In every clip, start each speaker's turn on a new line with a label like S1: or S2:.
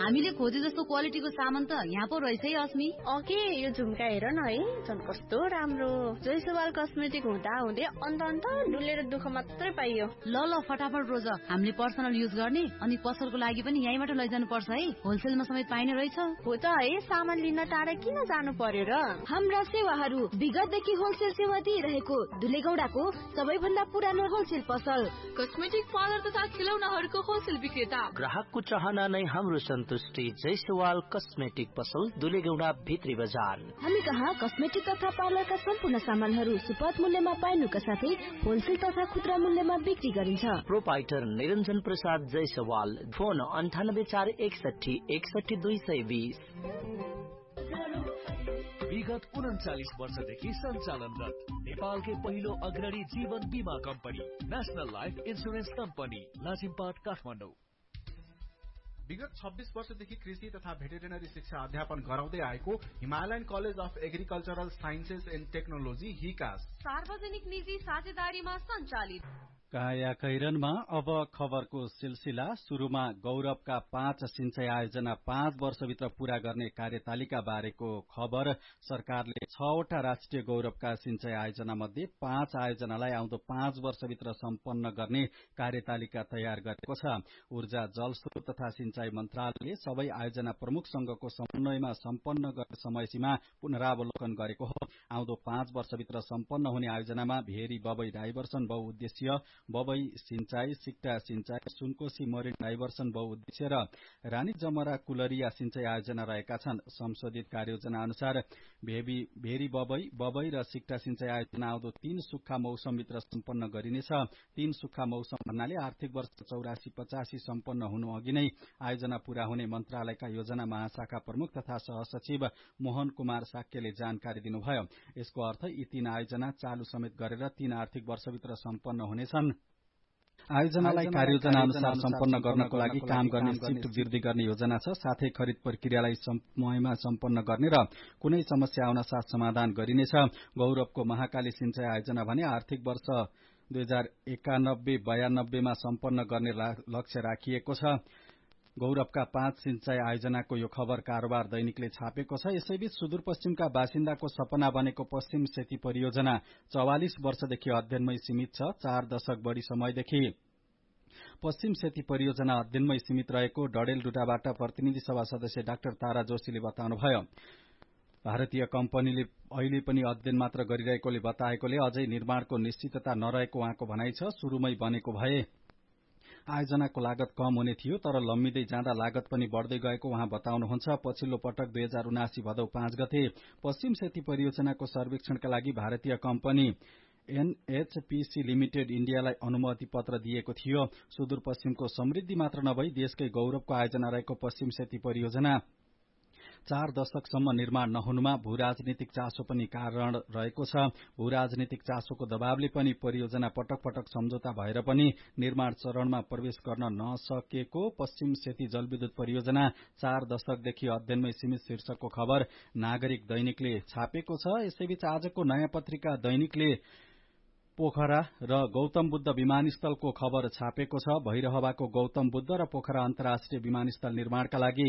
S1: हामीले खोजे जस्तो क्वालिटीको सामान त यहाँ पो रहेछ है अस्मी।
S2: ओके, यो झुम्का हेर न है, झन् कस्तो राम्रो। जयसवाल कस्मेटिक हुँदा हुँदै अन्त डुलेर दुःख मात्रै पाइयो।
S1: ल फटाफट रोज, हामीले पर्सनल युज गर्ने अनि पसलको लागि पनि यहीँबाट लैजानु पर्छ है, होलसेलमा समेत पाइने रहेछ।
S2: हो त है, सामान लिन टाढा किन जानु पर्यो र।
S3: हाम्रा सेवाहरू विगतदेखि होलसेल सेवा दिइरहेको दुलेगौडाको सबैभन्दा पुरानो होलसेल पसल,
S4: कस्मेटिक पार्लर तथा खिलौनाहरूको होलसेल विक्रेता।
S5: ग्राहकको चाहना नै हाम्रो सन्तुष्टि। जयसवाल कस्मेटिक पसल, दुलेगौडा भित्री बजार।
S3: हामी कहाँ कस्मेटिक तथा पार्लरका सम्पूर्ण सामानहरू सुपथ मूल्यमा पाइनुका साथै होलसेल तथा खुद्रा मूल्यमा बिक्री गरिन्छ।
S5: प्रोपाइटर निरञ्जन प्रसाद जयसवाल। फोन 9846161220।
S6: विगत 39 वर्षदेखि सञ्चालनरत नेपालकै पहिलो अग्रणी जीवन बीमा company national life insurance company, Lazimpat, Kathmandu.
S7: विगत 26 वर्षदेखि कृषि तथा भेटेरिनरी शिक्षा अध्यापन गराउँदै आएको Himalayan college of agricultural sciences and technology हिकास
S4: सार्वजनिक निजी साझेदारीमा सञ्चालित
S8: काया कैरनमा अब खबरको सिलसिला। सुरुमा गौरवका 5 सिंचाई आयोजना 5 वर्षभित्र पूरा गर्ने कार्यतालिका बारेको खबर। सरकारले 6 वटा राष्ट्रिय गौरवका सिंचाई आयोजना मध्ये 5 आयोजनालाई आउँदो 5 वर्षभित्र सम्पन्न गर्ने कार्यतालिका तयार गरेको छ। ऊर्जा, जलस्रोत तथा सिंचाई मन्त्रालयले सबै आयोजना प्रमुखसँगको समन्वयमा सम्पन्न गर्ने समयसीमा पुनरावलोकन गरेको हो। आउँदो 5 वर्षभित्र सम्पन्न हुने आयोजनामा भेरी बबई डाइभर्सन बहुउद्देश्य, बबई सिंचाई, सिक्टा सिंचाई, सुनकोशी मरिन डाइभर्सन बहुउद्देश्य र रानी जमरा कुलरिया सिंचाई आयोजना रहेका छन्। संशोधित कार्ययोजना अनुसार भेरी बबई र सिक्टा सिंचाई आयोजना आउँदो 3 सुक्खा मौसमभित्र सम्पन्न गरिनेछ। 3 सुक्खा मौसम भन्नाले आर्थिक वर्ष 84-85 सम्पन्न हुनु अघि नै आयोजना पूरा हुने मन्त्रालयका योजना महाशाखा प्रमुख तथा सहसचिव मोहन कुमार साक्यले जानकारी दिनुभयो। यसको अर्थ यी 3 आयोजना चालू समेत गरेर 3 आर्थिक वर्षभित्र सम्पन्न हुनेछन्। आयोजनालाई कार्ययोजना अनुसार सम्पन्न गर्नको लागि काम गर्ने सिफ्ट वृद्धि गर्ने योजना छ। साथै खरिद प्रक्रियालाई समयमा सम्पन्न गर्ने र कुनै समस्या आउन साथ समाधान गरिनेछ। गौरवको महाकाली सिंचाई आयोजना भने आर्थिक वर्ष 2091-92 मा सम्पन्न गर्ने लक्ष्य राखिएको छ। गौरवका 5 सिंचाई आयोजनाको यो खबर कारोबार दैनिकले छापेको छ। यसैबीच सुदूरपश्चिमका बासिन्दाको सपना बनेको पश्चिम सेती परियोजना 44 वर्षदेखि अध्ययनमै सीमित छ। 4 दशक बढ़ी समयदेखि पश्चिम सेती परियोजना अध्ययनमै सीमित रहेको डडेलधुराबाट प्रतिनिधि सभा सदस्य डाक्टर तारा जोशीले बताउनुभयो। भारतीय कम्पनीले अहिले पनि अध्ययन मात्र गरिरहेकोले बताएकोले अझै निर्माणको निश्चितता नरहेको उहाँको भनाइ छ। सुरुमै बनेको भए आयोजनाको लागत कम हुने थियो, तर लम्बिँदै जाँदा लागत पनि बढ़दै गएको उहाँ बताउनुहुन्छ। पछिल्लो पटक 2079 भदौ 5 गते पश्चिम सेती परियोजनाको सर्वेक्षणका लागि भारतीय कम्पनी एनएचपीसी लिमिटेड इण्डियालाई अनुमति पत्र दिएको थियो। सुदूरपश्चिमको समृद्धि मात्र नभई देशकै गौरवको आयोजना रहेको पश्चिम सेती परियोजना 4 दशकसम्म निर्माण नहुनुमा भूराजनीतिक चासो पनि कारण रहेको छ। भूराजनीतिक चासोको दबावले पनि परियोजना पटक पटक सम्झौता भएर पनि निर्माण चरणमा प्रवेश गर्न नसकेको पश्चिम सेती जलविद्युत परियोजना 4 दशकदेखि अध्ययनमै सीमित शीर्षकको खबर नागरिक दैनिकले छापेको छ। यसैबीच आजको नयाँ पत्रिका दैनिकले पोखरा र गौतम बुद्ध विमानस्थलको खबर छापेको छ। भैरहवाको गौतम बुद्ध र पोखरा अन्तर्राष्ट्रिय विमानस्थल निर्माणका लागि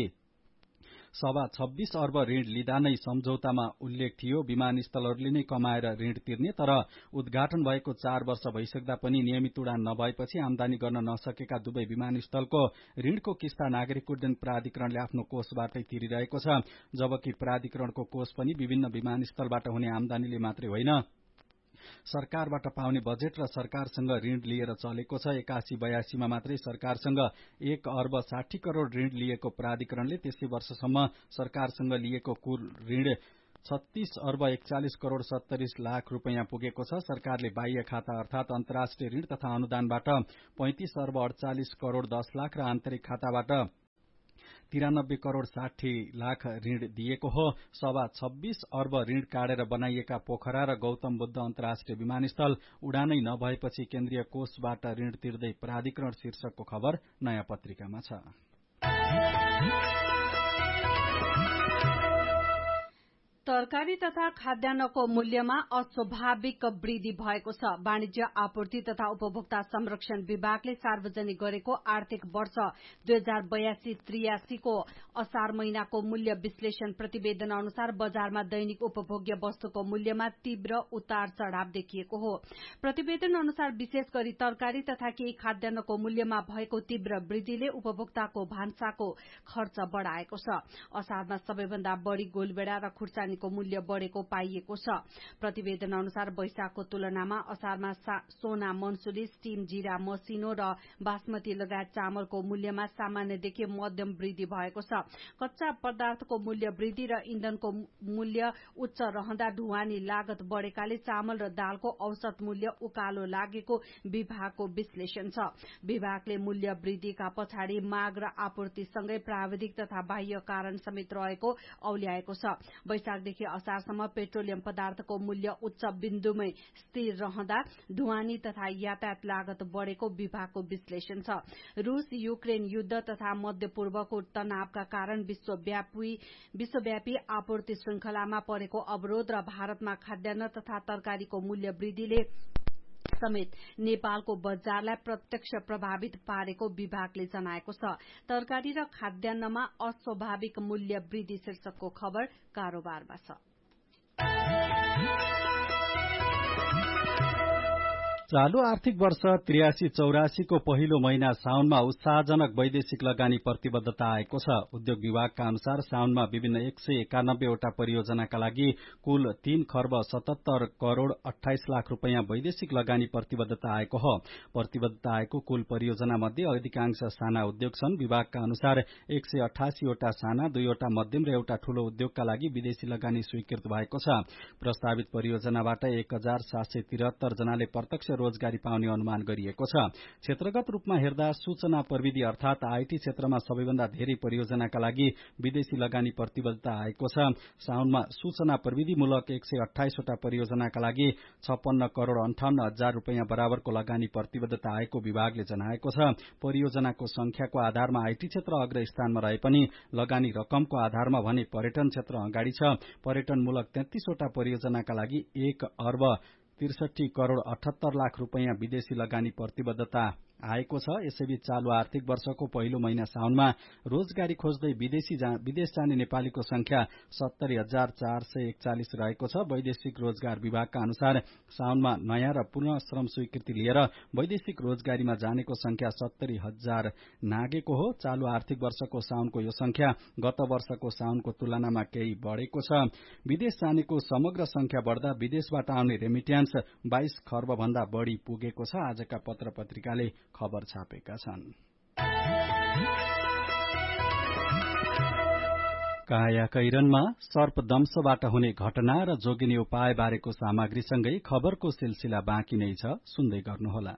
S8: 26 अर्ब ऋण लिँदा नै सम्झौतामा उल्लेख थियो। विमानस्थलहरूले नै कमाएर ऋण तिर्ने, तर उद्घाटन भएको 4 वर्ष भइसक्दा पनि नियमित उडान नभएपछि आमदानी गर्न नसकेका दुवै विमानस्थलको ऋणको किस्ता नागरिक उड्डयन प्राधिकरणले आफ्नो कोषबाटै तिरिरहेको छ। जबकि प्राधिकरणको कोष पनि विभिन्न विमानस्थलबाट हुने आमदानीले मात्रै होइन, सरकारबाट पाउने बजेट र सरकारसँग ऋण लिएर चलेको छ। 81-82 मा मात्रै सरकारसँग 1 अर्ब 60 करोड़ ऋण लिएको प्राधिकरणले त्यसै वर्षसम्म सरकारसँग लिएको कुल ऋण 36 अर्ब 41 करोड़ 70 लाख रुपैयाँ पुगेको छ। सरकारले बाह्य खाता अर्थात अन्तर्राष्ट्रिय ऋण तथा अनुदानबाट 35 अर्ब 48 करोड़ 10 लाख र आन्तरिक खाताबाट 93 करोड़ 60 लाख ऋण दिएको हो। 26 अर्ब ऋण काटेर बनाइएका पोखरा र गौतम बुद्ध अन्तर्राष्ट्रिय विमानस्थल उडानै नभएपछि केन्द्रीय कोषबाट ऋण तिर्दै प्राधिकरण शीर्षकको खबर नयाँ पत्रिकामा छ।
S9: तरकारी तथा खाद्यान्नको मूल्यमा अस्वाभाविक वृद्धि भएको छ। वाणिज्य आपूर्ति तथा उपभोक्ता संरक्षण विभागले सार्वजनिक गरेको आर्थिक वर्ष 2082-83 को असार महिनाको मूल्य विश्लेषण प्रतिवेदन अनुसार बजारमा दैनिक उपभोग्य वस्तुको मूल्यमा तीव्र उतार चढ़ाव देखिएको हो। प्रतिवेदन अनुसार विशेष गरी तरकारी तथा केही खाद्यान्नको मूल्यमा भएको तीव्र वृद्धिले उपभोक्ताको भान्साको खर्च बढ़ाएको छ। असारमा सबैभन्दा बढ़ी गोलबेड़ा र खुर्सानीको मूल्य बढ़ेको पाइएको छ। प्रतिवेदन अनुसार वैशाखको तुलनामा असारमा सोना मनसुली, स्टीम जीरा मसिनो र बासमती लगायत चामलको मूल्यमा सामान्यदेखि मध्यम वृद्धि भएको छ। कच्चा पदार्थको मूल्य वृद्धि र इन्धनको मूल्य उच्च रहँदा ढुवानी लागत बढ़ेकाले चामल र दालको औसत मूल्य उकालो लागेको विभागको विश्लेषण छ। विभागले मूल्य वृद्धिका पछाडि माग र आपूर्तिसँगै प्राविधिक तथा बाह्य कारण समेत रहेको औल्याएको छ। वैशाखदेखि असारसम्म पेट्रोलियम पदार्थको मूल्य उच्च बिन्दुमै स्थिर रहँदा ढुवानी तथा यातायात लागत बढ़ेको विभागको विश्लेषण छ। रूस युक्रेन युद्ध तथा मध्य पूर्वको तनावका कारण विश्वव्यापी आपूर्ति श्रृंखलामा परेको अवरोध र भारतमा खाद्यान्न तथा तरकारीको मूल्य वृद्धिले समेत नेपालको बजारलाई प्रत्यक्ष प्रभावित पारेको विभागले जनाएको छ। तरकारी र खाद्यान्नमा अस्वाभाविक मूल्य वृद्धि शीर्षकको खबर कारोबारमा छ।
S8: चालू आर्थिक वर्ष 83-84 को पहिलो महिना साउनमा उत्साहजनक वैदेशिक लगानी प्रतिबद्धता आएको छ। उद्योग विभागका अनुसार साउनमा विभिन्न 191 वटा परियोजनाका लागि कुल 3 खर्ब 77 करोड़ 28 लाख रुपैयाँ वैदेशिक लगानी प्रतिबद्धता आएको हो। प्रतिबद्धता आएको कुल परियोजना मध्ये अधिकांश साना उद्योग छन्। विभागका अनुसार 188 वटा साना, 2 वटा मध्यम र एउटा ठूलो उद्योगका लागि विदेशी लगानी स्वीकृत भएको छ। प्रस्तावित परियोजनाबाट 1773 जनाले प्रत्यक्ष रोजगारी पाउने अनुमान गरिएको छ। क्षेत्रगत रूपमा हेर्दा सूचना प्रविधि अर्थात आईटी क्षेत्रमा सबैभन्दा धेरै परियोजनाका लागि विदेशी लगानी प्रतिबद्धता आएको छ। साउनमा सूचना प्रविधिमूलक 128 वटा परियोजनाका लागि 56 करोड़ 58 हजार रुपैयाँ बराबरको लगानी प्रतिबद्धता आएको विभागले जनाएको छ। परियोजनाको संख्याको आधारमा आईटी क्षेत्र अग्र स्थानमा रहे पनि लगानी रकमको आधारमा भने पर्यटन क्षेत्र अगाडि छ। पर्यटनमूलक 33 वटा परियोजनाका लागि 1 अर्ब 63 करोड़ 78 लाख रुपैयाँ विदेशी लगानी प्रतिबद्धता आएको छ। यसैबीच चालू आर्थिक वर्षको पहिलो महिना साउनमा रोजगारी खोज्दै विदेश जाने नेपालीको संख्या 70,441 रहेको छ। वैदेशिक रोजगार विभागका अनुसार साउनमा नयाँ र पुनः श्रम स्वीकृति लिएर वैदेशिक रोजगारीमा जानेको संख्या 70,000 नागेको हो। चालू आर्थिक वर्षको साउनको यो संख्या गत वर्षको साउनको तुलनामा केही बढ़ेको छ। विदेश जानेको समग्र संख्या बढ़दा विदेशबाट आउने रेमिट्यान्स 22 खर्ब भन्दा बढ़ी पुगेको छ। आजका पत्र पत्रिकाले खबर छापेका छन्। काया कैरनमा सर्पदंशबाट हुने घटना र जोगिने उपाय बारेको सामग्रीसँगै खबरको सिलसिला बाँकी नै छ, सुन्दै गर्नुहोला।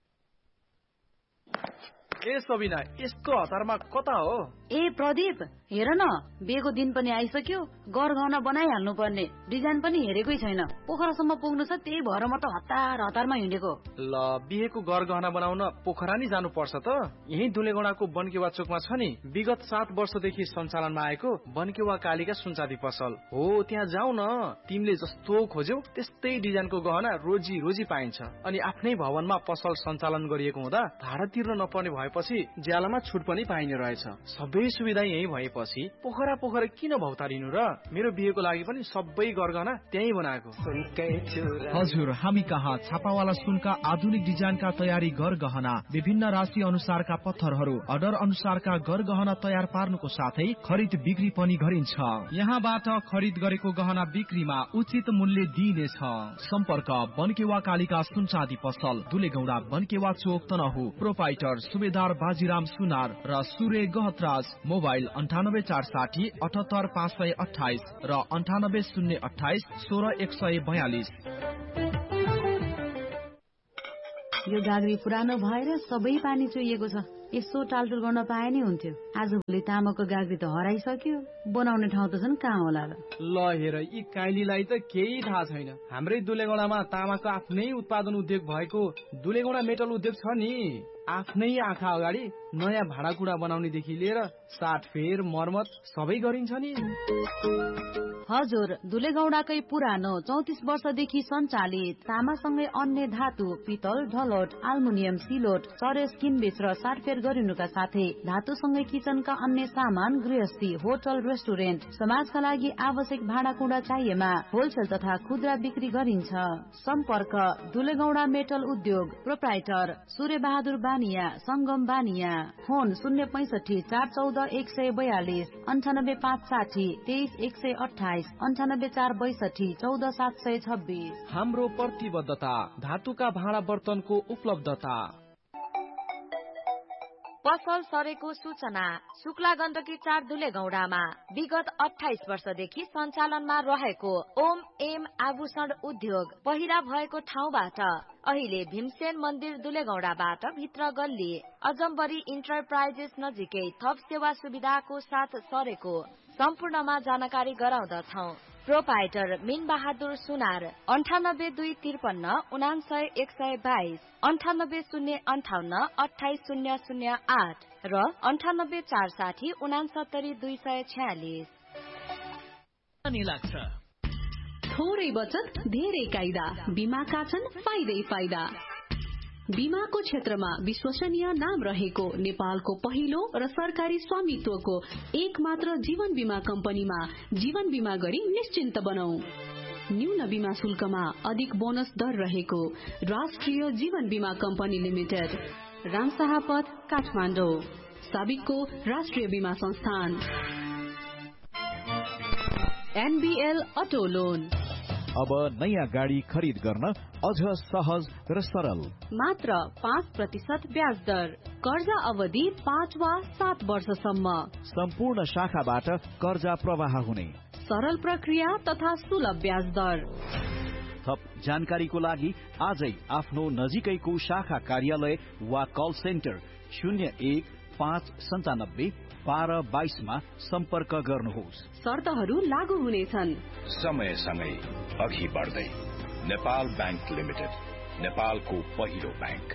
S10: ए सबिना, यस्तो हतारमा कता हो?
S1: ए प्रदीप, हेर न, बिहेको दिन पनि आइसक्यो। गरगहना बनाइहाल्नु पर्ने, डिजाइन पनि हेरेकै छैन। पोखरासम्म पुग्नु छ, त्यही भएर म त हतारमा हिँडेको।
S10: ल, बिहेको गरगहना बनाउन पोखरा नि जानु पर्छ त? यही दुलेगौडाको बनकेवा चोकमा छ नि, विगत 7 वर्षदेखि सञ्चालनमा आएको बनकेवा कालिका सुनचाँदी पसल हो। त्यहाँ जाऊ न, तिमीले जस्तो खोज्यौ त्यस्तै डिजाइनको गहना रोजी पाइन्छ। अनि आफ्नै भवनमा पसल सञ्चालन गरिएको हुँदा भाडा तिर्न नपर्ने भएपछि ज्यालामा छुट पनि पाइने रहेछ। सबै सुविधा यही भएपछि पोखरा किन भौतारिनु र? मेरो बिहेको लागि पनि सबै गरगहना त्यही बनाएको।
S6: हजुर, हामी कहाँ छापावाला सुनका आधुनिक डिजाइनका तयारी गरगहना, विभिन्न राशि अनुसारका पत्थरहरू, अर्डर अनुसारका गरगहना तयार पार्नुको साथै खरिद बिक्री पनि गरिन्छ। यहाँबाट खरिद गरेको गहना बिक्रीमा उचित मूल्य दिइनेछ। सम्पर्क बनकेवा कालिका सुनचाँदी पसल, दुलेगौडा बनकेवा चोक तनहु। प्रोपाइटर सुबेदार बाजीराम सुनार र सूर्य गहतराज। मोबाइल 98 460 78 528 र 98 028 16 142।
S1: यो गाग्री पुरानो भएर सबै पानी चुहिएको छ। यसो टालटुल गर्न पाए नि हुन्थ्यो। आजभोलि तामाको गाग्री त हराइसक्यो, बनाउने ठाउँ त छन् कहाँ होला र?
S10: ल हेर, यी काइलीलाई त केही थाहा छैन। हाम्रै दुलेगौडामा तामाको आफ्नै उत्पादन उद्योग भएको दुलेगौडा मेटल उद्योग छ नि। आफ्नै आँखा अगाडि नयाँ भाँडाकुँडा बनाउनेदेखि लिएर साटफेर मर्मत सबै गरिन्छ नि।
S1: हजुर, दुलेगौडाकै पुरानो 34 वर्षदेखि सञ्चालित तामासँगै अन्य धातु, पितल, ढलोट, आल्मुनियम, सिलोट, चरेस किनबेच र साटफेर गरिनुका साथै धातुसँगै किचनका अन्य सामान, गृहस्थी, होटल, रेस्टुरेन्ट, समाजका लागि आवश्यक भाँडाकुँडा चाहिएमा होलसेल तथा खुद्रा बिक्री गरिन्छ। सम्पर्क दुलेगौडा मेटल उद्योग, प्रोप्राइटर सूर्य बहादुर बानिया, संगम बानिया। फोन 065 414 142, 98 560 23 128, 98 462 14 726।
S6: हाम्रो प्रतिबद्धता धातुका भाँडा बर्तनको उपलब्धता।
S11: पसल सरेको सूचना शुक्ला गण्डकी 4 दुलेगौडामा विगत 28 वर्षदेखि सञ्चालनमा रहेको ओम एम आभूषण उद्योग पहिरा भएको ठाउँबाट अहिले भीमसेन मन्दिर दुलेगौडाबाट भित्र गल्ली अजम्बरी इन्टरप्राइजेस नजिकै थप सेवा सुविधाको साथ सरेको सम्पूर्णमा जानकारी गराउँदछौ। प्रोपाइटर मिन बहादुर सुनार 98 253 99 122 98 058 28008 र 98 460 69 246।
S5: लाग्छ
S12: थोरै बचत धेरै कायदा, बीमाका छन् फाइदै फाइदा। बीमाको क्षेत्रमा विश्वसनीय नाम रहेको नेपालको पहिलो र सरकारी स्वामित्वको एक मात्र जीवन बीमा कम्पनीमा जीवन बीमा गरी निश्चिन्त बनौ। न्यून बीमा शुल्कमा अधिक बोनस दर रहेको राष्ट्रिय जीवन बीमा कम्पनी लिमिटेड, रामशाहपथ, काठमाडौँ। साबिकको राष्ट्रिय बीमा संस्थान।
S1: एनबीएल अटो लोन
S13: अब नयाँ गाडी खरिद गर्न अझ सहज र सरल।
S12: मात्र 5% ब्याज दर, कर्जा अवधि 5 वा 7 वर्षसम्म।
S13: सम्पूर्ण शाखाबाट कर्जा प्रवाह हुने
S12: सरल प्रक्रिया तथा सुलभ ब्याज दर।
S13: थप जानकारीको लागि आजै आफ्नो नजिकैको शाखा कार्यालय वा कल सेन्टर 01 597 1222 मा सम्पर्क गर्नुहोस्।
S12: शर्तहरू लागू हुनेछन्।
S14: समयसँगै अघि बढ्दै नेपाल बैंक लिमिटेड, नेपालको पहिलो बैंक।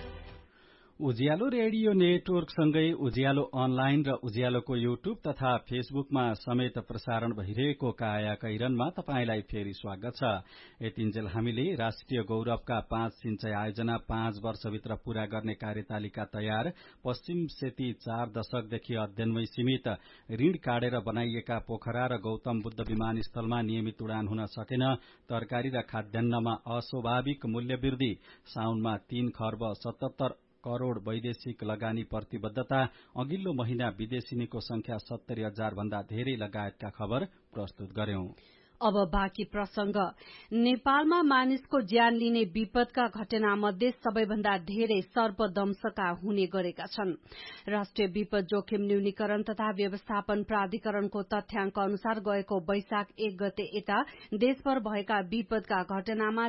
S8: उज्यालो रेडियो नेटवर्क सँगै उज्यालो अनलाइन र उज्यालोको युट्युब तथा फेसबुकमा समेत प्रसारण भइरहेको काया कैरनमा तपाईंलाई फेरि स्वागत छ। यतिन्जेल हामीले राष्ट्रिय गौरवका 5 सिंचाई आयोजना 5 वर्षभित्र पूरा गर्ने कार्यतालिका तयार, पश्चिम सेती 4 दशकदेखि अध्ययनमै सीमित, ऋण काटेर बनाइएका पोखरा र गौतम बुद्ध विमानस्थलमा नियमित उडान हुन सकेन, तरकारी र खाद्यान्नमा अस्वाभाविक मूल्य वृद्धि, साउनमा 3 खर्ब 77 करोड़ वैदेशिक लगानी प्रतिबद्धता, अघिल्लो महिना विदेशिनीको संख्या 70,000 भन्दा धेरै लगायतका खबर प्रस्तुत गर्यौं।
S9: अब बाँकी प्रसंग। नेपालमा मानिसको ज्यान लिने विपदका घटना मध्ये सबैभन्दा धेरै सर्पदंशका हुने गरेका छन्। राष्ट्रिय विपद जोखिम न्यूनीकरण तथा व्यवस्थापन प्राधिकरणको तथ्याङ्क अनुसार गएको वैशाख 1 गते यता देशभर भएका विपदका घटनामा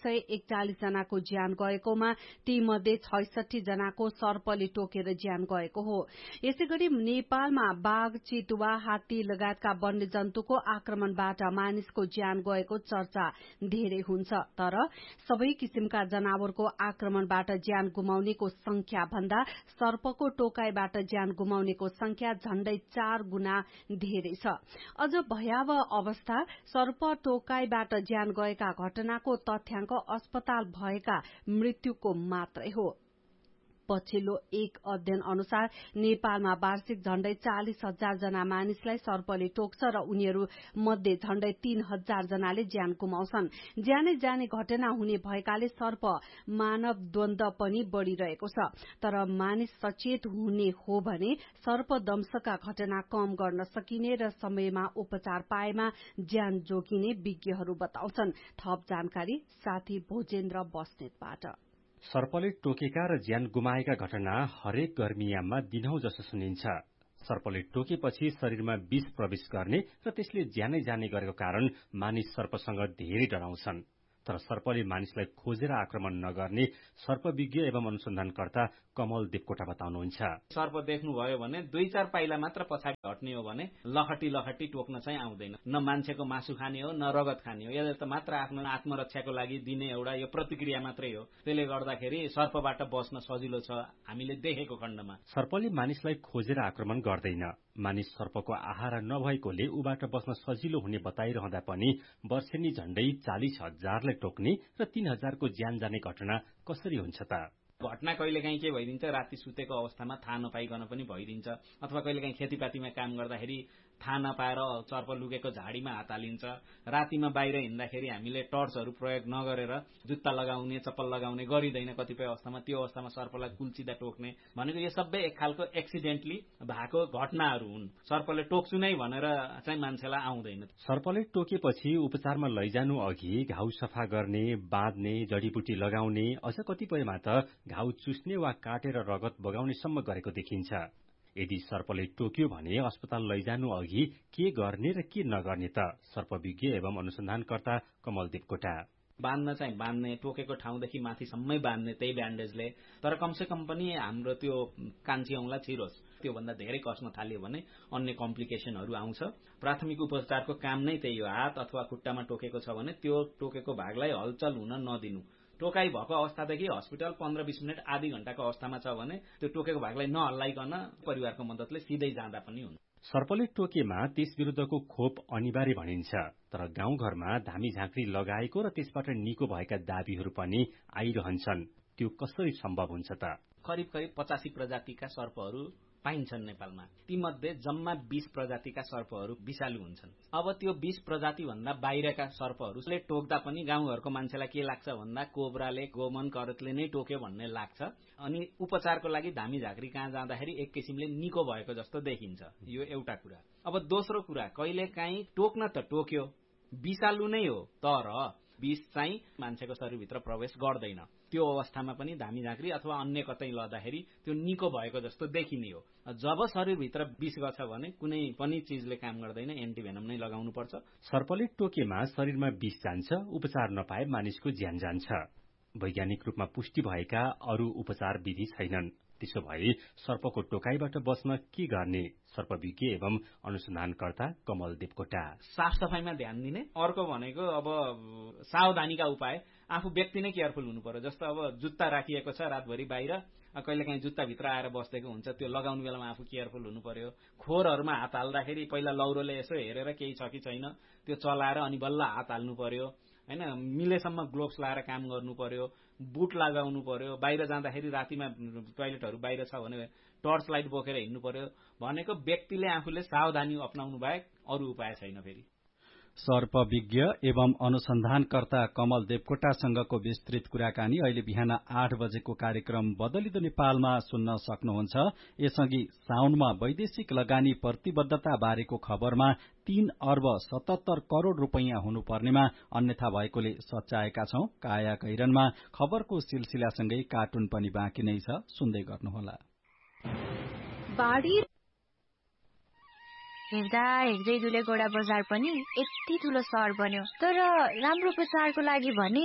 S9: 241 जनाको ज्यान गएकोमा ती मध्ये 66 जनाको सर्पले टोकेर ज्यान गएको हो। यसैगरी नेपालमा बाघ, चितुवा, हात्ती लगायतका वन्यजन्तुको आक्रमणबाट मानिसको ज्यान गएको चर्चा धेरै हुन्छ, तर सबै किसिमका जनावरको आक्रमणबाट ज्यान गुमाउनेको संख्या भन्दा सर्पको टोकाईबाट ज्यान गुमाउनेको संख्या झण्डै 4 गुणा धेरै छ। अझ भयावह अवस्था सर्प टोकाईबाट ज्यान गएका घटनाको तथ्याङ्क अस्पताल भएका मृत्युको मात्रै हो। पछिल्लो एक अध्ययन अनुसार नेपालमा वार्षिक झण्डै 40,000 जना मानिसलाई सर्पले टोक्छ र उनीहरू मध्ये झण्डै 3,000 जनाले ज्यान गुमाउँछन्। ज्यानै जाने घटना हुने भएकाले सर्प मानव द्वन्द पनि बढ़िरहेको छ। तर मानिस सचेत हुने हो भने सर्पदंशका घटना कम गर्न सकिने र समयमा उपचार पाएमा ज्यान जोगिने विज्ञहरू बताउँछन्। थप जानकारी साथी भोजेन्द्र बस्नेतबाट।
S15: सर्पले टोकेका र ज्यान गुमाएका घटना हरेक गर्मीयाममा दिनहौ जसो सुनिन्छ। सर्पले टोकेपछि शरीरमा विष प्रवेश गर्ने र त्यसले ज्यानै जाने गरेको कारण मानिस सर्पसँग धेरै डराउँछन्। तर सर्पले मानिसलाई खोजेर आक्रमण नगर्ने सर्पविज्ञ एवं अनुसन्धानकर्ता कमल देवकोटा बताउनुहुन्छ।
S16: सर्प देख्नुभयो भने 2-4 पाइला मात्र पछाडि हट्ने हो भने लखटी टोक्न चाहिँ आउँदैन। न मान्छेको मासु खाने हो न रगत खाने हो, यसले त मात्र आफ्नो आत्मरक्षाको लागि दिने एउटा यो प्रतिक्रिया मात्रै हो। त्यसले गर्दाखेरि सर्पबाट बस्न सजिलो छ हामीले देखेको खण्डमा।
S15: सर्पले मानिसलाई खोजेर आक्रमण गर्दैन। मानिस सर्पको आहारा नभएकोले उबाट बस्न सजिलो हुने बताइरहँदा पनि वर्षेनी झण्डै 40,000लाई टोक्ने र 3,000 को ज्यान जाने घटना कसरी हुन्छ त?
S16: घटना कहिलेकाहीँ के भइदिन्छ, राति सुतेको अवस्थामा थाहा नपाइकन पनि भइदिन्छ, अथवा कहिलेकाहीँ खेतीपातीमा काम गर्दाखेरि थाहा नपाएर सर्प लुकेको झाडीमा हात हालिन्छ। रातिमा बाहिर हिँड्दाखेरि हामीले टर्चहरू प्रयोग नगरेर जुत्ता लगाउने चप्पल लगाउने गरिँदैन कतिपय अवस्थामा, त्यो अवस्थामा सर्पलाई कुल्चिँदा टोक्ने भनेको यो सबै एक खालको एक्सिडेन्टली भएको घटनाहरू हुन्। सर्पले टोक्छु नै भनेर चाहिँ मान्छेलाई आउँदैन।
S15: सर्पले टोकेपछि उपचारमा लैजानु अघि घाउ सफा गर्ने, बाँध्ने, जडीबुटी लगाउने, अझ कतिपयमा त घाउ चुस्ने वा काटेर रगत बगाउनेसम्म गरेको देखिन्छ। यदि सर्पले टोक्यो भने अस्पताल लैजानु अघि के गर्ने र के नगर्ने त? सर्पविज्ञ एवं अनुसन्धानकर्ता कमल देवकोटा।
S16: बाँध्न चाहिँ बाँध्ने, टोकेको ठाउँदेखि माथिसम्मै बाँध्ने त्यही ब्यान्डेजले, तर कमसेकम पनि हाम्रो त्यो कान्छी औँला छिरोस्। त्योभन्दा धेरै कस्न थाल्यो भने अन्य कम्प्लिकेसनहरू आउँछ। प्राथमिक उपचारको काम नै त्यही हो। हात अथवा खुट्टामा टोकेको छ भने त्यो टोकेको भागलाई हलचल हुन नदिनु। टोकाई भएको अवस्थादेखि हस्पिटल 15-20 मिनट आधी घण्टाको अवस्थामा छ भने त्यो टोकेको भागलाई नहल्लाइकन परिवारको मद्दतले सिधै जाँदा पनि हुन्छ।
S15: सर्पले टोकेमा त्यस विरुद्धको खोप अनिवार्य भनिन्छ, तर गाउँघरमा धामी झाँक्री लगाएको र त्यसबाट निको भएका दाबीहरू पनि आइरहन्छन्। त्यो कसरी सम्भव हुन्छ त?
S16: करिब 85 प्रजातिका सर्पहरू पाइन्छन् नेपालमा। तीमध्ये जम्मा 20 प्रजातिका सर्पहरू विषालु हुन्छन्। अब त्यो 20 प्रजाति भन्दा बाहिरका सर्पहरूले टोक्दा पनि गाउँघरको मान्छेलाई के लाग्छ भन्दा कोब्राले, गोमन, करतले नै टोक्यो भन्ने लाग्छ। अनि उपचारको लागि धामी झाँक्री कहाँ जाँदाखेरि एक किसिमले निको भएको जस्तो देखिन्छ। यो एउटा कुरा। अब दोस्रो कुरा, कहिलेकाहीँ टोक्न त टोक्यो, विषालु नै हो, तर विष चाहिँ मान्छेको शरीरभित्र प्रवेश गर्दैन। त्यो अवस्थामा पनि धामी झाँक्री अथवा अन्य कतै लड्दाखेरि त्यो निको भएको जस्तो देखिने हो। जब शरीरभित्र विष गछ भने कुनै पनि चीजले काम गर्दैन, एन्टिभेनम नै लगाउनु पर्छ।
S15: सर्पले टोकेमा शरीरमा विष जान्छ, उपचार नपाए मानिसको ज्यान जान्छ। वैज्ञानिक रूपमा पुष्टि भएका अरू उपचार विधि छैनन्। त्यसो भए सर्पको टोकाइबाट बस्न के गर्ने? सर्पविज्ञ एवं अनुसन्धानकर्ता कमल देवकोटा।
S16: साफ सफाईमा ध्यान दिने। अर्को भनेको अब सावधानीका उपाय, आफू व्यक्ति नै केयरफुल हुनु पर्यो। जस्तो अब जुत्ता राखिएको छ रातभरि बाहिर, कहिलेकाहीँ जुत्ताभित्र आएर बसेको हुन्छ, त्यो लगाउने बेलामा आफू केयरफुल हुनु पर्यो। खोरहरूमा हात हाल्दाखेरि पहिला लौरोले यसो हेरेर केही छ कि छैन त्यो चलाएर अनि बल्ल हात हाल्नु पर्यो हैन। मिलेसम्म ग्लोभ्स लगाएर काम गर्नु पर्यो, बुट लगाउनु पर्यो। बाहिर जाँदाखेरि रातिमा टोयलेटहरू बाहिर छ भने टर्च लाइट बोकेर हिँड्नु पर्यो। भनेको व्यक्तिले आफूले सावधानी अपनाउनु बाहेक अरू उपाय छैन। फेरि
S8: सर्पविज्ञ एवं अनुसन्धानकर्ता कमल देवकोटासँगको विस्तृत कुराकानी अहिले बिहान 8 बजेको कार्यक्रम बदलिदो नेपालमा सुन्न सक्नुहुन्छ। यसअघि साउनमा वैदेशिक लगानी प्रतिबद्धता बारेको खबरमा 3 अर्ब 77 करोड़ रूपैयाँ हुनुपर्नेमा अन्यथा भएकोले सच्याएका छौं। काया कैरनमा खबरको सिलसिलासँगै कार्टुन पनि बाँकी नै छ, सुन्दै गर्नुहोला।
S17: हेर्दा हेर्दै दुलेगौडा बजार पनि यति ठुलो सहर बन्यो, तर राम्रो प्रचारको लागि भने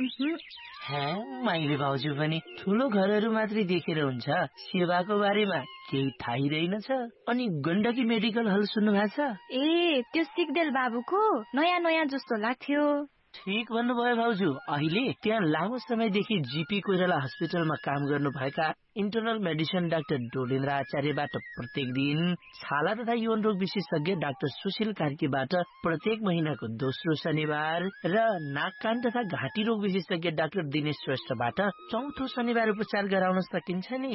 S18: माइली भाउजू पनि ठुलो घरहरू मात्रै देखेर हुन्छ, सेवाको बारेमा केही थाहै रहेनछ। अनि गण्डकी मेडिकल हल सुन्नु भएको छ?
S17: ए, त्यो सिग्देल बाबुको नयाँ जस्तो लाग्थ्यो।
S18: ठिक भन्नुभयो भाउजू। अहिले त्यहाँ लामो समयदेखि जीपी कोइराला हस्पिटलमा काम गर्नुभएका इन्टरनल मेडिसिन डाक्टर डोलेन्द्र आचार्यबाट प्रत्येक दिन, छाला तथा यौन रोग विशेषज्ञ डाक्टर सुशील कार्कीबाट प्रत्येक महिनाको दोस्रो शनिबार र नाक कान तथा घाँटी रोग विशेषज्ञ डाक्टर दिनेश श्रेष्ठबाट चौथो शनिबार उपचार गराउन सकिन्छ नि।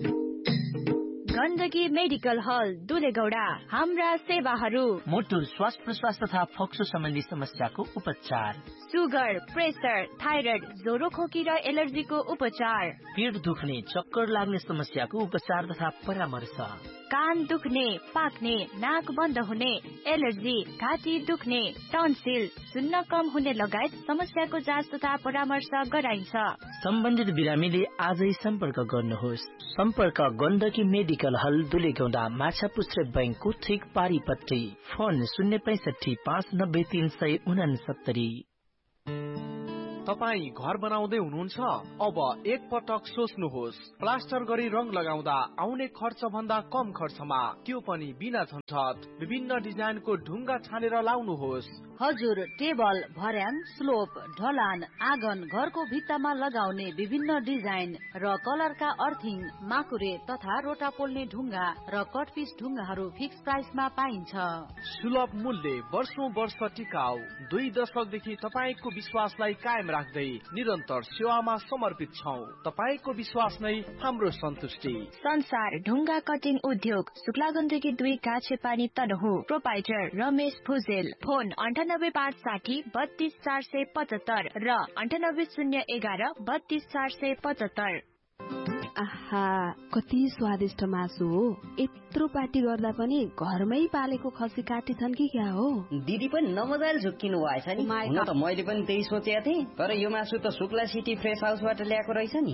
S17: गण्डकी मेडिकल हल दुलेगौडा। हाम्रा सेवाहरू:
S18: मुटु, श्वास प्रश्वास तथा फोक्सो सम्बन्धी समस्याको उपचार,
S17: सुगर, प्रेसर, थाइरोइड, ज्वरो खोकी र एलर्जीको उपचार,
S18: पेट दुख्ने, चक्कर लाग्ने समस्याको उपचार तथा परामर्श,
S17: कान दुख्ने, पाक्ने, नाक बन्द हुने, एलर्जी, घाँटी दुख्ने, टन्सिल, सुन्न कम हुने लगायत समस्याको जाँच तथा परामर्श गराइन्छ।
S18: सम्बन्धित बिरामीले आजै सम्पर्क गर्नुहोस्। सम्पर्क गण्डकी मेडिकल हल दुलेगौडा, माछापुच्छ्रे बैंकको ठीक पारिपट्टि। फोन 065 590 369।
S10: तपाई घर बनाउँदै हुनुहुन्छ? अब एक पटक सोच्नुहोस्। प्लास्टर गरी रङ लगाउँदा आउने खर्च भन्दा कम खर्चमा, त्यो पनि बिना झन्झट। विभिन्न डिजाइनको ढुङ्गा छानेर लाउनुहोस्।
S1: हजुर, टेबल, भर्याङ, स्लोप, ढलान, आँगन, घरको भित्तामा लगाउने विभिन्न डिजाइन र कलरका अर्थिङ, माकुरे तथा रोटा पोल्ने ढुङ्गा र कटपिस ढुङ्गाहरू फिक्स प्राइसमा पाइन्छ।
S10: सुलभ मूल्य, वर्षौं वर्ष टिकाउ, 2 दशकदेखि तपाईको विश्वासलाई कायम राख्दै निरन्तर सेवामा समर्पित छौं। तपाईको विश्वास नै हाम्रो सन्तुष्टि।
S17: संसार ढुङ्गा कटिङ उद्योग, शुक्लागण्डकी 2 काछेपानी तनहु। प्रोपाइटर रमेश भुजेल। फोन 9856 32475 र 98011 32475।
S3: आहा, कति स्वादिष्ट मासु हो। यत्रो पार्टी गर्दा पनि घरमै पालेको खसी काटेछन् कि क्या हो?
S19: दिदी पनि नमजाले झुक्किनु भएछ नि। हुन त मैले पनि त्यही सोचेको थिएँ, तर यो मासु त शुक्ला सिटी फ्रेस हाउसबाट ल्याएको रहेछ नि।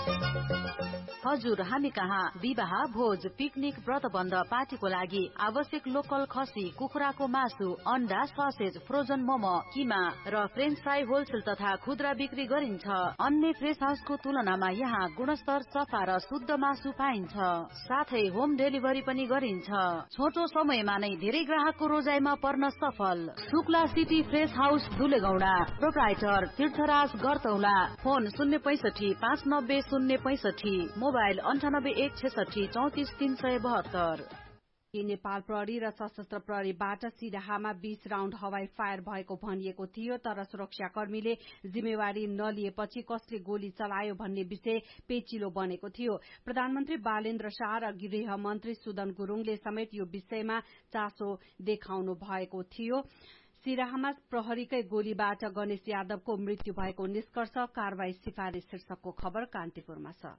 S1: हजुर, हामी कहाँ विवाह, भोज, पिकनिक, व्रतबन्ध, पार्टीको लागि आवश्यक लोकल खसी, कुखुराको मासु, अन्डा, ससेज, फ्रोजन मोमो, किमा र फ्रेन्च फ्राई होलसेल तथा खुद्रा बिक्री गरिन्छ। अन्य फ्रेस हाउसको तुलनामा यहाँ गुणस्तर, सफा र शुद्ध मासु पाइन्छ। साथै होम डेलिभरी पनि गरिन्छ। छोटो समयमा नै धेरै ग्राहकको रोजाइमा पर्न सफल। Shukla city fresh house दुलेगौडा। Proprietor तीर्थराज गरतौला। Phone 065 590 065, mobile 9816 34 372।
S9: नेपाल प्रहरी र सशस्त्र प्रहरीबाट सिराहामा 20 राउण्ड हवाई फायर भएको भनिएको थियो, तर सुरक्षाकर्मीले जिम्मेवारी नलिएपछि कसले गोली चलायो भन्ने विषय पेचिलो बनेको थियो। प्रधानमन्त्री बालेन्द्र शाह र गृह मन्त्री सुदन गुरूङले समेत यो विषयमा चासो देखाउनु भएको थियो। सिराहामा प्रहरीकै गोलीबाट गणेश यादवको मृत्यु भएको निष्कर्ष, कारवाही सिफारिस शीर्षकको खबर कान्तिपुरमा छ।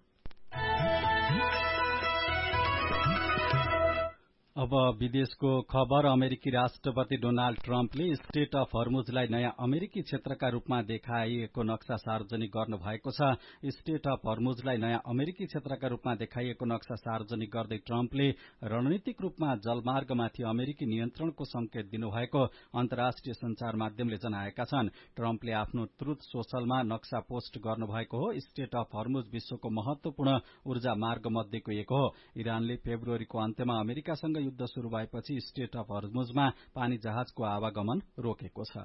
S8: अब विदेशको खबर। अमेरिकी राष्ट्रपति डोनाल्ड ट्रम्पले स्टेट अफ हर्मुजलाई नयाँ अमेरिकी क्षेत्रका रूपमा देखाइएको नक्सा सार्वजनिक गर्नु भएको छ। स्टेट अफ हर्मुजलाई नयाँ अमेरिकी क्षेत्रका रूपमा देखाइएको नक्सा सार्वजनिक गर्दै ट्रम्पले रणनीतिक रूपमा जलमार्गमाथि अमेरिकी नियन्त्रणको संकेत दिनुभएको अन्तर्राष्ट्रिय संचार माध्यमले जनाएका छन्। ट्रम्पले आफ्नो ट्रुथ सोशलमा नक्सा पोस्ट गर्नुभएको हो। स्टेट अफ हर्मुज विश्वको महत्वपूर्ण ऊर्जा मार्ग मध्येको एक हो। इरानले फेब्रुअरीको अन्त्यमा अमेरिकासँग युद्ध शुरू भएपछि स्टेट अफ हर्मुजमा पानी जहाजको आवागमन रोकेको छ।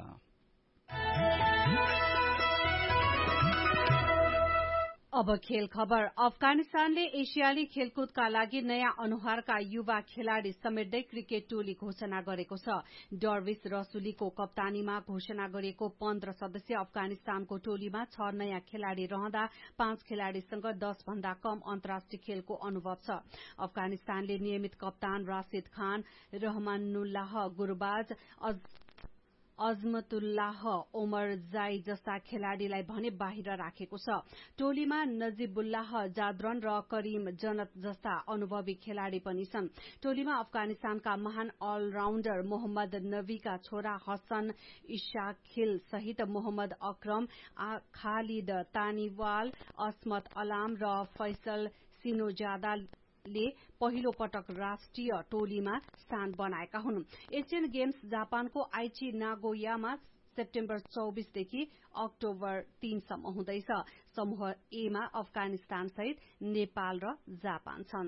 S9: अब खेल खबर। अफगानिस्तानले एसियाली खेलकुदका लागि नयाँ अनुहारका युवा खेलाड़ी समेट्दै क्रिकेट टोली घोषणा गरेको छ। डर्विस रसुलीको कप्तानीमा घोषणा गरिएको 15 सदस्यीय अफगानिस्तानको टोलीमा 6 नयाँ खेलाड़ी रहँदा 5 खेलाड़ीसँग 10 भन्दा कम अन्तर्राष्ट्रिय खेलको अनुभव छ। अफगानिस्तानले नियमित कप्तान राशिद खान, रहमानुल्लाह गुरबाज, अजमतुल्लाह ओमर जाई जस्ता खेलाड़ीलाई भने बाहिर राखेको छ। टोलीमा नजीबुल्लाह जाद्रन र करीम जनत जस्ता अनुभवी खेलाड़ी पनि छन्। टोलीमा अफगानिस्तानका महान अलराउण्डर मोहम्मद नबीका छोरा हसन इशाखिल सहित मोहम्मद अक्रम, खालिद तानिवाल, असमत अलाम र फैसल सिनोजादाले पहिलो पटक राष्ट्रिय टोलीमा स्थान बनाएका हुन्। एशियन गेम्स जापानको आइची नागोयामा सेप्टेम्बर 24 देखि अक्टोबर 3 सम्म हुँदैछ। समूह ए मा अफगानिस्तान सहित नेपाल र जापान छन्।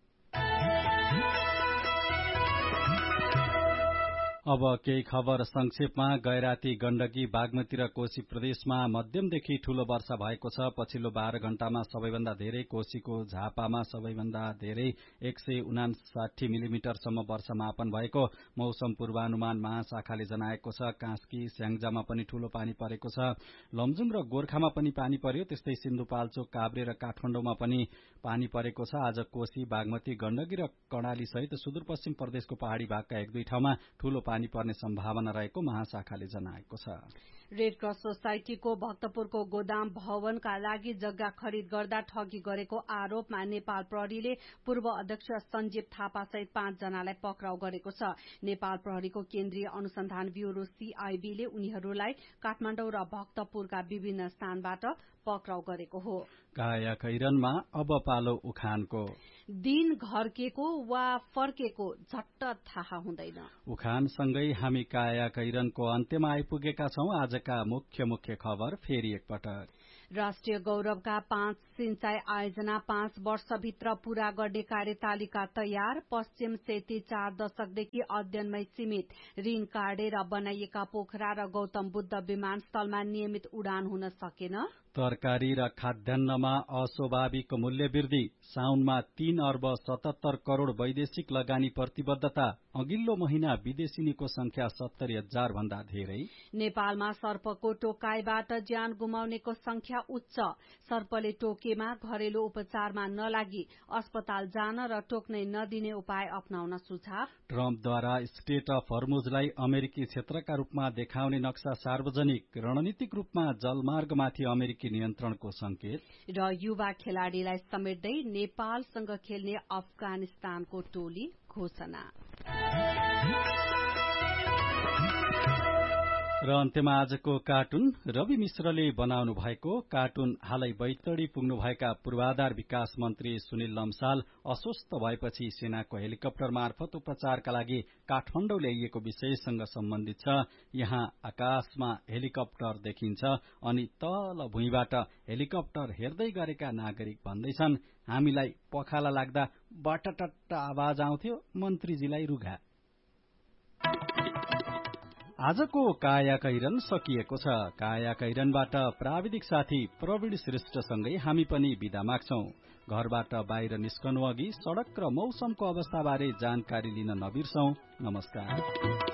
S8: अब केही खबर संक्षेपमा। गैराती, गण्डकी, बागमती र कोशी प्रदेशमा मध्यमदेखि ठूलो वर्षा भएको छ। पछिल्लो 12 घण्टामा सबैभन्दा धेरै कोशीको झापामा सबैभन्दा धेरै 159 मिलिमिटरसम्म वर्षा मापन भएको मौसम पूर्वानुमान महाशाखाले जनाएको छ। कास्की, स्याङ्जामा पनि ठूलो पानी परेको छ। लमजुङ र गोर्खामा पनि पानी पर्यो। त्यस्तै सिन्धुपाल्चोक, काभ्रे र काठमाडौँमा पनि पानी परेको छ। आज कोशी, बागमती, गण्डकी र कर्णाली सहित सुदूरपश्चिम प्रदेशको पहाड़ी भागका 1-2 ठाउँमा ठूलो पानी पर्ने सम्भावना रहेको महाशाखाले जनाएको छ।
S9: रेड क्रस सोसाइटीको भक्तपुरको गोदाम भवनका लागि जग्गा खरिद गर्दा ठगी गरेको आरोपमा नेपाल प्रहरीले पूर्व अध्यक्ष सञ्जीव थापा सहित 5 जनालाई पक्राउ गरेको छ। नेपाल प्रहरीको केन्द्रीय अनुसन्धान ब्यूरो सीआईबीले उनीहरूलाई काठमाडौँ र भक्तपुरका विभिन्न स्थानबाट पक्राउ गरेको हो।
S8: कायाकैरनमा अब पालो उखानको।
S9: दिन घर्केको वा फर्केको झट्ट थाहा हुँदैन।
S8: उखानसँगै हामी कायाकैरनको अन्त्यमा आइपुगेका छौं। आजका मुख्य खबर फेरि एकपटक।
S9: राष्ट्रिय गौरवका 5 सिंचाई आयोजना 5 वर्षभित्र पूरा गर्ने कार्यतालिका तयार। पश्चिम सेती 4 दशकदेखि अध्ययनमै सीमित। ऋण काटेर बनाइएका पोखरा र गौतम बुद्ध विमानस्थलमा नियमित उडान हुन सकेन।
S8: तरकारी र खाद्यान्नमा अस्वाभाविक मूल्य वृद्धि। साउनमा 3 अर्ब 77 करोड़ वैदेशिक लगानी प्रतिबद्धता। अघिल्लो महिना विदेशिनीको संख्या 70,000 भन्दा धेरै।
S9: नेपालमा सर्पको टोकाइबाट ज्यान गुमाउनेको संख्या उच्च। सर्पले टोकेमा घरेलु उपचारमा नलागी अस्पताल जान र टोक्नै नदिने उपाय अपनाउन सुझाव।
S8: ट्रम्पद्वारा स्टेट अफ हर्मुजलाई अमेरिकी क्षेत्रका रूपमा देखाउने नक्सा सार्वजनिक। रणनीतिक रूपमा जलमार्गमाथि अमेरिकी नियन्त्रणको संकेत।
S9: र युवा खेलाड़ीलाई समेट्दै नेपालसँग खेल्ने अफगानिस्तानको टोली घोषणा।
S8: र अन्त्यमा आजको कार्टुन। रवि मिश्रले बनाउनु भएको कार्टुन। हालै बैतडी पुग्नुभएका पूर्वाधार विकास मन्त्री सुनिल लम्साल अस्वस्थ भएपछि सेनाको हेलिकप्टर मार्फत उपचारका लागि काठमाडौँ ल्याइएको विषयसँग सम्बन्धित छ। यहाँ आकाशमा हेलिकप्टर देखिन्छ अनि तल भुइँबाट हेलिकप्टर हेर्दै गरेका नागरिक भन्दैछन्, हामीलाई पखाला लाग्दा बटटट्ट आवाज आउँथ्यो, मन्त्रीजीलाई रुघा। आजको कायाकैरन सकिएको छ। कायाकैरनबाट प्राविधिक साथी प्रवीण श्रेष्ठसँगै हामी पनि बिदा माग्छौं। घरबाट बाहिर निस्कनु अघि सड़क र मौसमको अवस्थाबारे जानकारी लिन नबिर्सौं। नमस्कार।